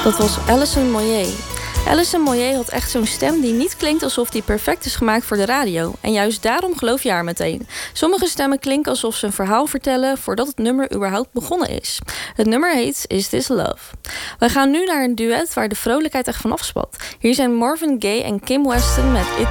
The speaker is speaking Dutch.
Dat was Alison Moyet. Alison Moyet had echt zo'n stem die niet klinkt alsof die perfect is gemaakt voor de radio. En juist daarom geloof je haar meteen. Sommige stemmen klinken alsof ze een verhaal vertellen voordat het nummer überhaupt begonnen is. Het nummer heet Is This Love? We gaan nu naar een duet waar de vrolijkheid echt vanaf spat. Hier zijn Marvin Gaye en Kim Weston met It